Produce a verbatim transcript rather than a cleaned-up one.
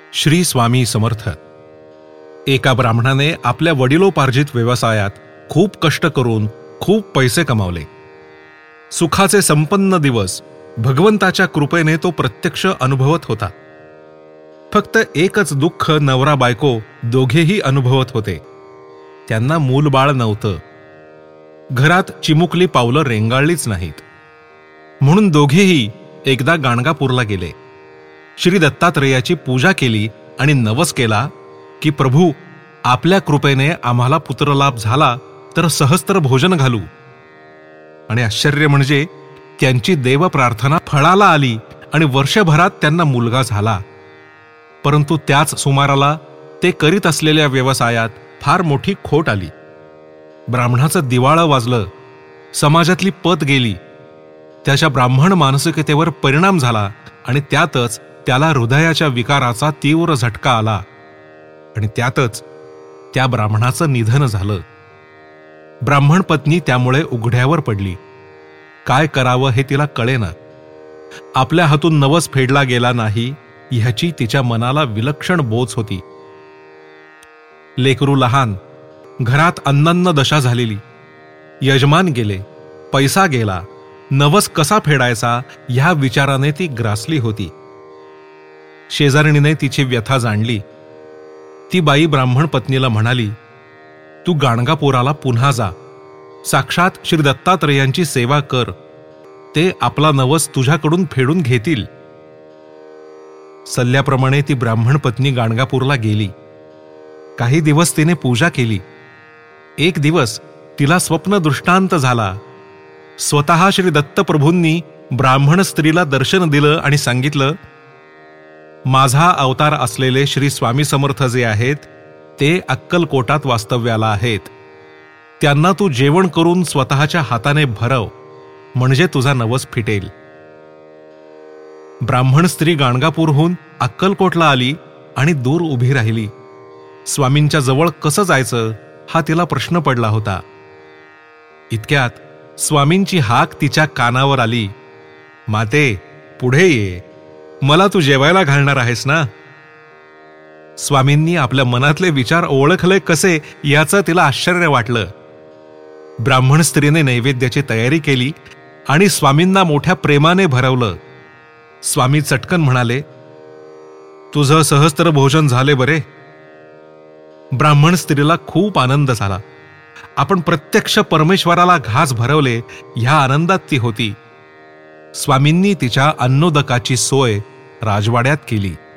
श्री स्वामी समर्थ. एका ब्राह्मणाने आपल्या वडिलोपार्जित व्यवसायात खूप कष्ट करून खूप पैसे कमावले. सुखाचे संपन्न दिवस भगवंताच्या कृपेने तो प्रत्यक्ष अनुभवत होता. फक्त एकच दुःख नवरा बायको दोघेही अनुभवत होते. त्यांना मूलबाळ नव्हतं. घरात चिमुकली पावलं रेंगाळलीच नाहीत. म्हणून दोघेही एकदा गाणगापूरला गेले. श्री दत्तात्रेयाची पूजा केली आणि नवस केला की प्रभू, आपल्या कृपेने आम्हाला पुत्रलाभ झाला तर सहस्त्र भोजन घालू. आणि आश्चर्य म्हणजे त्यांची देव प्रार्थना फळाला आली आणि वर्षभरात त्यांना मुलगा झाला. परंतु त्याच सुमाराला ते करीत असलेल्या व्यवसायात फार मोठी खोट आली. ब्राह्मणाचं दिवाळं वाजलं. समाजातली पत गेली. त्याच्या ब्राह्मण मानसिकतेवर परिणाम झाला आणि त्यातच त्याला हृदयाच्या विकाराचा तीव्र झटका आला आणि त्यातच त्या ब्राह्मणाचं निधन झालं. ब्राह्मण पत्नी त्यामुळे उघड्यावर पडली. काय करावं हे तिला कळेना. आपल्या हातून नवस फेडला गेला नाही ह्याची तिच्या मनाला विलक्षण बोच होती. लेकरू लहान, घरात अन्नन्न दशा झालेली, यजमान गेले, पैसा गेला, नवस कसा फेडायचा ह्या विचाराने ती ग्रासली होती. शेजारणीने तिची व्यथा जाणली. ती बाई ब्राह्मण पत्नीला म्हणाली, तू गाणगापुराला पुन्हा जा. साक्षात श्री दत्तात्रेयांची सेवा कर. ते आपला नवस तुझ्याकडून फेडून घेतील. सल्ल्याप्रमाणे ती ब्राह्मण पत्नी गाणगापूरला गेली. काही दिवस तिने पूजा केली. एक दिवस तिला स्वप्न दृष्टांत झाला. स्वतः श्री दत्तप्रभूंनी ब्राह्मण स्त्रीला दर्शन दिलं आणि सांगितलं, माझा अवतार असलेले श्री स्वामी समर्थ जे आहेत ते अक्कलकोटात वास्तव्याला आहेत. त्यांना तू जेवण करून स्वतःच्या हाताने भरव, म्हणजे तुझा नवस फिटेल. ब्राह्मण स्त्री गाणगापूरहून अक्कलकोटला आली आणि दूर उभी राहिली. स्वामींच्या जवळ कसं जायचं हा तिला प्रश्न पडला होता. इतक्यात स्वामींची हाक तिच्या कानावर आली, माते, पुढे ये. मला तू जेवायला घालणार आहेस ना. स्वामींनी आपल्या मनातले विचार ओळखले कसे याचं तिला आश्चर्य वाटलं. ब्राह्मण स्त्रीने नैवेद्याची तयारी केली आणि स्वामींना मोठ्या प्रेमाने भरवलं. स्वामी चटकन म्हणाले, तुझं सहस्त्र भोजन झाले बरे. ब्राह्मण स्त्रीला खूप आनंद झाला. आपण प्रत्यक्ष परमेश्वराला घास भरवले ह्या आनंदात ती होती. स्वामींनी तिच्या अन्नोदकाची सोय राजवाड्यात केली.